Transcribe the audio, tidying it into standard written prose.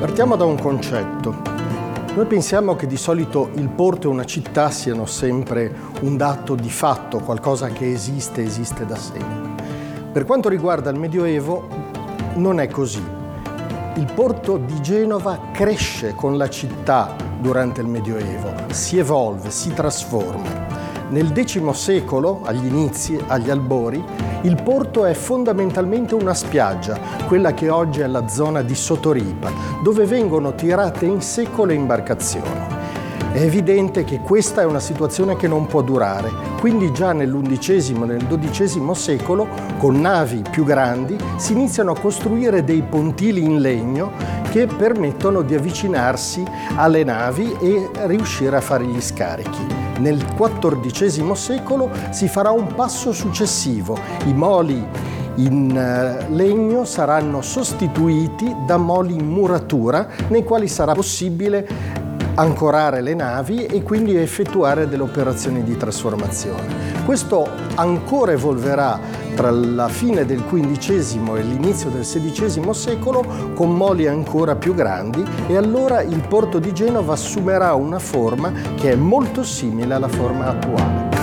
Partiamo da un concetto. Noi pensiamo che di solito il porto e una città siano sempre un dato di fatto, qualcosa che esiste da sempre. Per quanto riguarda il Medioevo, non è così. Il porto di Genova cresce con la città durante il Medioevo, si evolve, si trasforma. Nel X secolo, agli inizi, agli albori, il porto è fondamentalmente una spiaggia, quella che oggi è la zona di Sotoripa, dove vengono tirate in secco le imbarcazioni. È evidente che questa è una situazione che non può durare, quindi già nell'XI e nel XII secolo, con navi più grandi, si iniziano a costruire dei pontili in legno che permettono di avvicinarsi alle navi e riuscire a fare gli scarichi. Nel XIV secolo si farà un passo successivo. I moli in legno saranno sostituiti da moli in muratura, nei quali sarà possibile ancorare le navi e quindi effettuare delle operazioni di trasformazione. Questo ancora evolverà tra la fine del XV e l'inizio del XVI secolo con moli ancora più grandi, e allora il porto di Genova assumerà una forma che è molto simile alla forma attuale.